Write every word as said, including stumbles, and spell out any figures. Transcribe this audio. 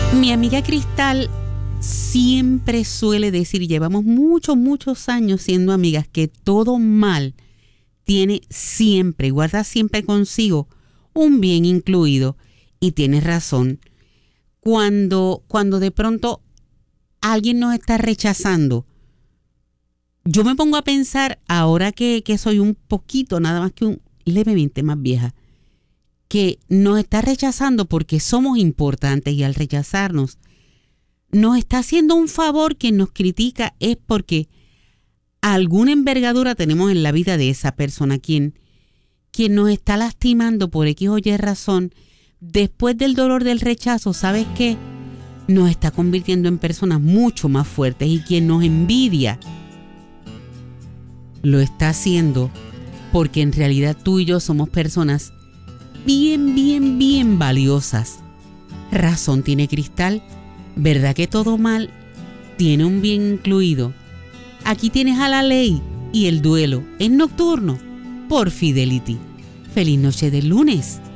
Mi amiga Cristal siempre suele decir, llevamos muchos, muchos años siendo amigas, que todo mal tiene siempre, guarda siempre consigo un bien incluido. Y tienes razón. Cuando, cuando de pronto alguien nos está rechazando, yo me pongo a pensar, ahora que, que soy un poquito, nada más que un levemente más vieja, que nos está rechazando porque somos importantes, y al rechazarnos nos está haciendo un favor. Quien nos critica es porque alguna envergadura tenemos en la vida de esa persona. Quien, quien nos está lastimando por X o Y razón, después del dolor del rechazo, ¿sabes qué? Nos está convirtiendo en personas mucho más fuertes, y quien nos envidia lo está haciendo porque en realidad tú y yo somos personas bien, bien, bien valiosas. Razón tiene Cristal. ¿Verdad que todo mal tiene un bien incluido? Aquí tienes a la ley y el duelo en Nocturno por Fidelity. Feliz noche de lunes.